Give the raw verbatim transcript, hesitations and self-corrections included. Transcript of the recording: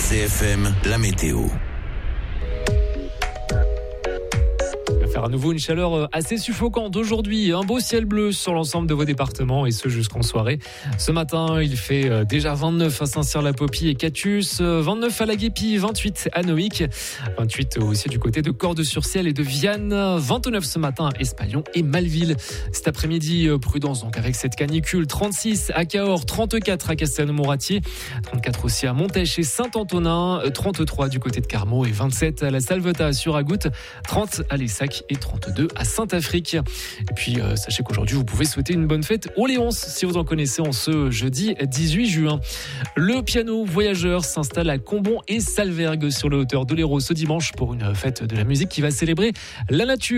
C F M, la météo. À nouveau une chaleur assez suffocante aujourd'hui, un beau ciel bleu sur l'ensemble de vos départements et ce jusqu'en soirée. Ce matin, il fait déjà vingt-neuf à Saint-Cyr-la-Popie et Catus, vingt-neuf à La Guépie, vingt-huit à Noïque, vingt-huit aussi du côté de Cordes-sur-Ciel et de Vianne, vingt-neuf ce matin à Espalion et Malville. Cet après-midi, prudence donc avec cette canicule, trente-six à Cahors, trente-quatre à Castelnau-Mouratier, trente-quatre aussi à Montèche et Saint-Antonin, trente-trois du côté de Carmaux et vingt-sept à la Salvetat sur Agout, trente à Lessac et trente-deux à Saint-Afrique. Et puis euh, sachez qu'aujourd'hui vous pouvez souhaiter une bonne fête aux Léonces si vous en connaissez en ce jeudi dix-huit juin. Le piano voyageur s'installe à Combon et Salvergue sur les hauteurs de l'Hérault ce dimanche pour une fête de la musique qui va célébrer la nature.